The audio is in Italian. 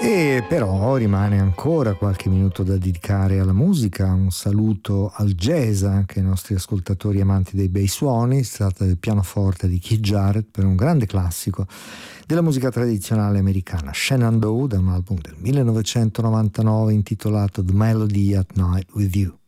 E però rimane ancora qualche minuto da dedicare alla musica. Un saluto al jazz, anche ai nostri ascoltatori amanti dei bei suoni. Si tratta del pianoforte di Keith Jarrett per un grande classico della musica tradizionale americana, Shenandoah, da un album del 1999 intitolato The Melody at Night with You.